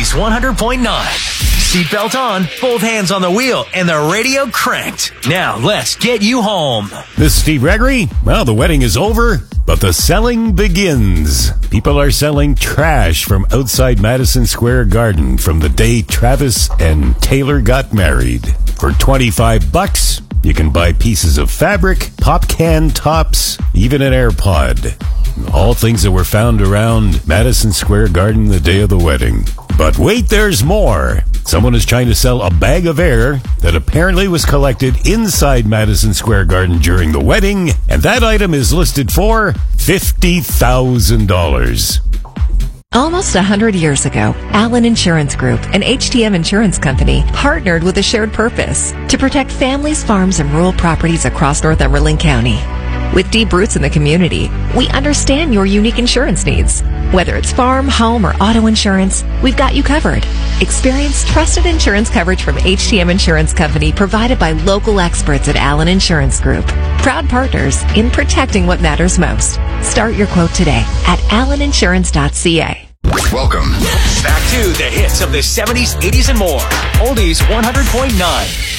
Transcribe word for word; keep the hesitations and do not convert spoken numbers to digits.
Oldies one hundred point nine. Seatbelt on, both hands on the wheel, and the radio cranked. Now let's get you home. This is Steve Gregory. Well, the wedding is over, but the selling begins. People are selling trash from outside Madison Square Garden from the day Travis and Taylor got married. For twenty-five bucks, you can buy pieces of fabric, pop can tops, even an AirPod. All things that were found around Madison Square Garden the day of the wedding. But wait, there's more. Someone is trying to sell a bag of air that apparently was collected inside Madison Square Garden during the wedding, and that item is listed for fifty thousand dollars. Almost a hundred years ago, Allen Insurance Group, an H T M insurance company, partnered with a shared purpose to protect families, farms, and rural properties across Northumberland County. With deep roots in the community, we understand your unique insurance needs. Whether it's farm, home, or auto insurance, we've got you covered. Experience trusted insurance coverage from H T M Insurance Company provided by local experts at Allen Insurance Group. Proud partners in protecting what matters most. Start your quote today at allen insurance dot c a. Welcome back to the hits of the seventies, eighties, and more. Oldies one hundred point nine.